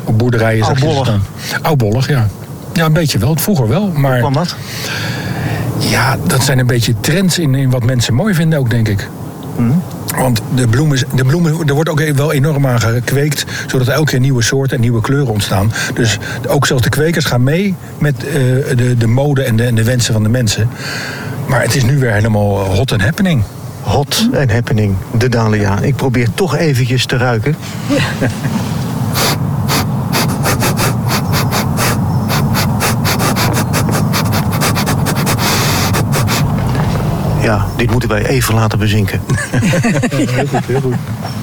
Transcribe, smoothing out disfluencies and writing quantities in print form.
op boerderijen zag je ze staan. Oudbollig, ja. Ja, een beetje wel. Vroeger wel. Maar Hoe kwam dat? ja, dat zijn een beetje trends in wat mensen mooi vinden ook, denk ik. Want de bloemen, er wordt ook wel enorm aan gekweekt, zodat er elke keer nieuwe soorten en nieuwe kleuren ontstaan. Dus ook zelfs de kwekers gaan mee met de mode en de wensen van de mensen. Maar het is nu weer helemaal hot and happening. Hot and happening, de dahlia. Ik probeer toch eventjes te ruiken. Ja, dit moeten wij even laten bezinken. Heel goed, heel goed.